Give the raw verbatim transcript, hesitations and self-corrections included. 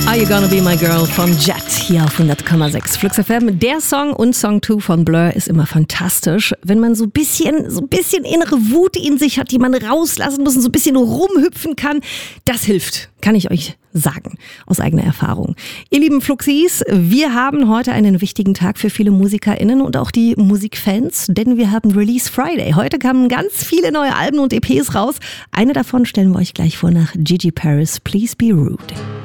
Are You Gonna Be My Girl von Jet hier auf hundert Komma sechs Flux F M. Der Song und Song zwei von Blur ist immer fantastisch. Wenn man so ein bisschen, so ein bisschen innere Wut in sich hat, die man rauslassen muss und so ein bisschen rumhüpfen kann, das hilft, kann ich euch sagen, aus eigener Erfahrung. Ihr lieben Fluxis, wir haben heute einen wichtigen Tag für viele MusikerInnen und auch die Musikfans, denn wir haben Release Friday. Heute kamen ganz viele neue Alben und E Ps raus. Eine davon stellen wir euch gleich vor nach Gigi Paris, Please Be Rude.